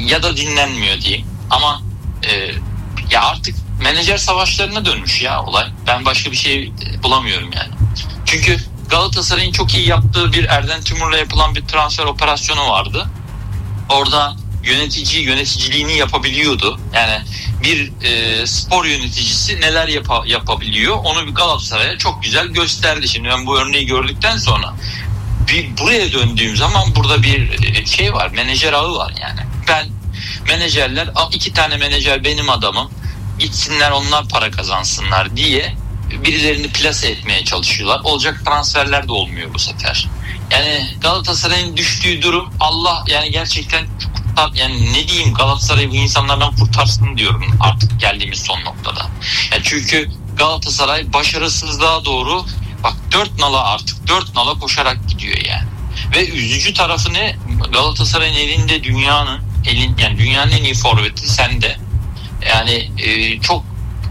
ya da dinlenmiyor diyeyim. Ama ya artık menajer savaşlarına dönmüş ya olay. Ben başka bir şey bulamıyorum yani. Çünkü Galatasaray'ın çok iyi yaptığı bir Erden Timur'la yapılan bir transfer operasyonu vardı. Orada yöneticiliğini yapabiliyordu. Yani bir spor yöneticisi neler yapabiliyor onu bir Galatasaray'a çok güzel gösterdi. Şimdi ben bu örneği gördükten sonra buraya döndüğüm zaman burada bir şey var, menajer ağı var yani. Ben menajerler, 2 tane menajer benim adamım, gitsinler onlar para kazansınlar diye birilerini plase etmeye çalışıyorlar. Olacak transferler de olmuyor bu sefer. Yani Galatasaray'ın düştüğü durum Allah yani gerçekten yani ne diyeyim, Galatasaray'ı bu insanlardan kurtarsın diyorum artık geldiğimiz son noktada. Yani çünkü Galatasaray başarısızlığa doğru bak 4 nala koşarak gidiyor yani. Ve üzücü tarafı ne? Galatasaray'ın elinde dünyanın en iyi forveti sende. Yani çok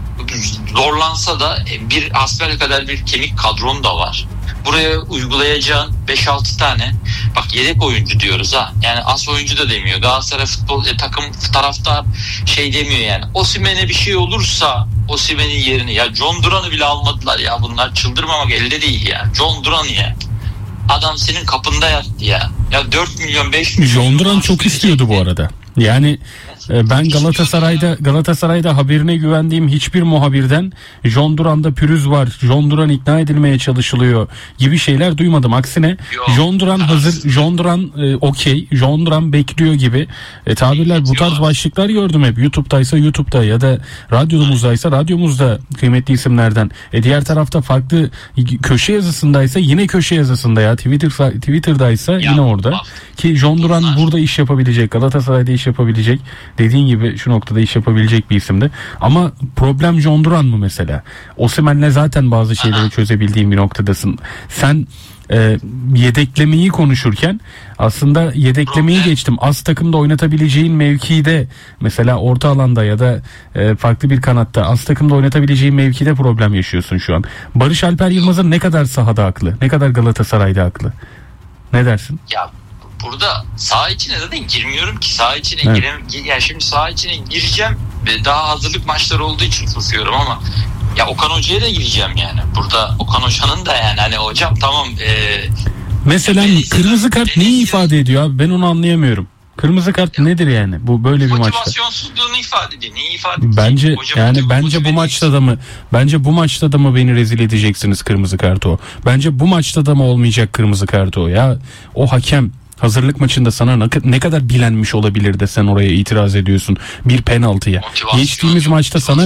zorlansa da bir asfer kadar bir kemik kadron da var. Buraya uygulayacağın 5-6 tane bak yedek oyuncu diyoruz ha. Yani as oyuncu da demiyor. Galatasaray futbol takım taraftar şey demiyor yani. Osimhen'e bir şey olursa Osimhen'in yerini ya John Duran'ı bile almadılar ya, bunlar çıldırmamak elde değil ya. John Duran ya. Adam senin kapında yattı ya. Ya 4 milyon 5 milyon. John Duran çok istiyordu bu arada. Yani ben Galatasaray'da haberine güvendiğim hiçbir muhabirden John Duran'da pürüz var, John Duran ikna edilmeye çalışılıyor gibi şeyler duymadım. Aksine John Duran hazır, John Duran okey, John Duran bekliyor gibi tabirler, bu tarz başlıklar gördüm hep. YouTube'da ya da radyomuzdaysa radyomuzda kıymetli isimlerden. Diğer tarafta farklı köşe yazısındaysa yine köşe yazısında ya Twitter'daysa yine orada. Ki John Duran burada iş yapabilecek, Galatasaray'da iş yapabilecek, dediğin gibi şu noktada iş yapabilecek bir isimdi. Ama problem John Duran mı mesela? Osimhen'le zaten bazı şeyleri çözebildiğin bir noktadasın. Sen yedeklemeyi konuşurken aslında yedeklemeyi geçtim. Az takımda oynatabileceğin mevkide, mesela orta alanda ya da farklı bir kanatta az takımda oynatabileceğin mevkide problem yaşıyorsun şu an. Barış Alper Yılmaz'ın ne kadar sahada haklı, ne kadar Galatasaray'da haklı? Ne dersin? Ya burada saha içine zaten girmiyorum ki. Saha içine yani şimdi saha içine gireceğim ve daha hazırlık maçları olduğu için susuyorum ama ya Okan Hoca'ya da gireceğim yani. Burada Okan Hoca'nın da yani hani hocam tamam. Mesela kırmızı kart neyi ifade ediyor abi? Ben onu anlayamıyorum. Kırmızı kart nedir yani? Bu böyle bir maçta. Motivasyonsuzluğunu ifade ediyor. Neyi ifade ediyor? Bence bu maçta da mı beni rezil edeceksiniz kırmızı kartı o? Bence bu maçta da mı olmayacak kırmızı kartı o ya? O hakem hazırlık maçında sana ne kadar bilenmiş olabilir de sen oraya itiraz ediyorsun bir penaltıya. Geçtiğimiz maçta sana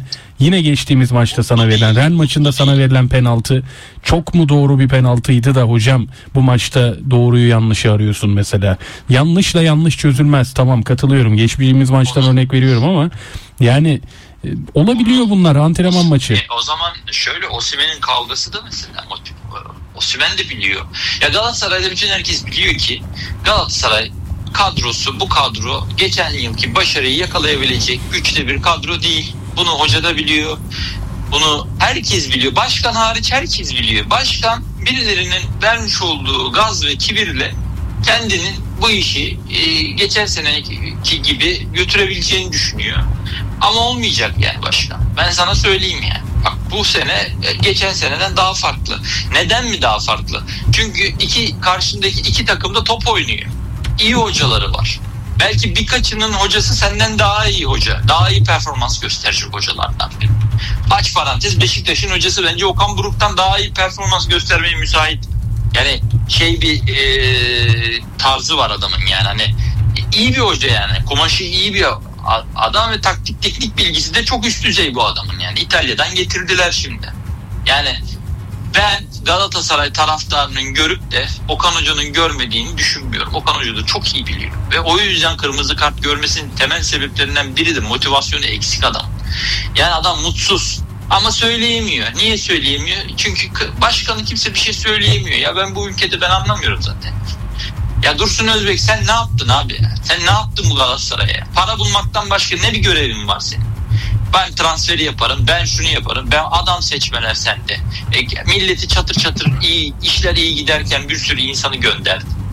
verilen Ren maçında sana verilen penaltı çok mu doğru bir penaltıydı da hocam bu maçta doğruyu yanlışı arıyorsun mesela. Yanlışla yanlış çözülmez, tamam katılıyorum, geçtiğimiz maçtan örnek veriyorum ama yani olabiliyor bunlar, antrenman maçı. O zaman şöyle, Osimhen'in kavgası da mesela Osimhen de biliyor. Ya Galatasaray'da bütün herkes biliyor ki Galatasaray kadrosu, bu kadro geçen yılki başarıyı yakalayabilecek güçlü bir kadro değil. Bunu hoca da biliyor. Bunu herkes biliyor. Başkan hariç herkes biliyor. Başkan birilerinin vermiş olduğu gaz ve kibirle kendinin bu işi geçen seneki gibi götürebileceğini düşünüyor. Ama olmayacak yani başkan. Ben sana söyleyeyim yani. Bak bu sene geçen seneden daha farklı. Neden mi daha farklı? Çünkü karşındaki iki takım da top oynuyor. İyi hocaları var. Belki birkaçının hocası senden daha iyi hoca. Daha iyi performans gösterecek hocalardan biri. Aç parantez, Beşiktaş'ın hocası bence Okan Buruk'tan daha iyi performans göstermeye müsait. Yani bir tarzı var adamın yani hani iyi bir hoca yani. Kumaşı iyi bir adam ve taktik teknik bilgisi de çok üst düzey bu adamın yani. İtalya'dan getirdiler şimdi. Yani ben Galatasaray taraftarının görüp de Okan Hoca'nın görmediğini düşünmüyorum. Okan Hoca da çok iyi biliyor. Ve o yüzden kırmızı kart görmesinin temel sebeplerinden biri de motivasyonu eksik adam. Yani adam mutsuz ama söyleyemiyor. Niye söyleyemiyor? Çünkü başkanı kimse bir şey söyleyemiyor. Ya ben bu ülkede anlamıyorum zaten. Ya Dursun Özbek sen ne yaptın abi? Sen ne yaptın bu Galatasaray'a? Para bulmaktan başka ne bir görevin var senin? Ben transferi yaparım, ben şunu yaparım, ben adam seçmeler sende. Milleti çatır çatır işler iyi giderken bir sürü insanı gönderdin.